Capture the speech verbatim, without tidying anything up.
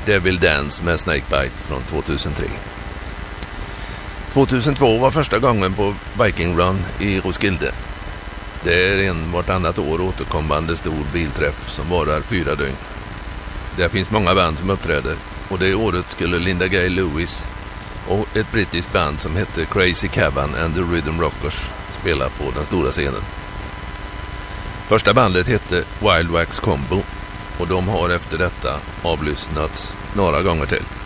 Devil Dance med Snakebite från tvåtusentre. tvåtusentvå var första gången på Viking Run i Roskilde. Det är en vartannat år återkommande stor bilträff som varar fyra dygn. Där finns många band som uppträder, och det året skulle Linda Gay Lewis och ett brittiskt band som hette Crazy Cavan and the Rhythm Rockers spela på den stora scenen. Första bandet hette Wild Wax Combo, och de har efter detta avlyssnats några gånger till.